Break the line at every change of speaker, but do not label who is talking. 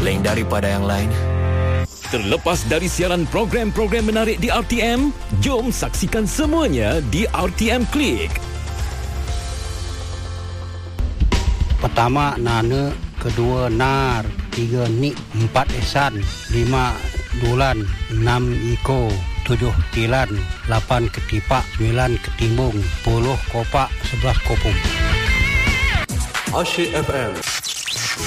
lain daripada yang lain.
Terlepas dari siaran program-program menarik di RTM, jom saksikan semuanya di RTM Klik.
Pertama Nana, kedua Nar, tiga Nik, empat Ehsan, lima Dulan, enam Iko, tujuh Tilan, lapan Ketipak, sembilan Ketimbung, 10 Kopak, 11 Kopung.
Asyik FM